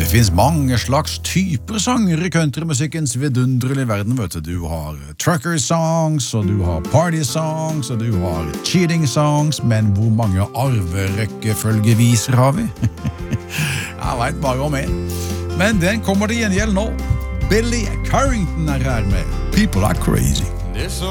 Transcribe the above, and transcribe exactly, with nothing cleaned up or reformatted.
Det finns mange slags typer sanger I countrymusikkens vidunderlige verden, vet du. Du har trucker songs, og du har party songs, og du har cheating songs, men hvor mange arverekkefølgeviser har vi? Jeg vet bare om en. Men den kommer det gjengjeld nå. Billy Currington er her med People Are Crazy.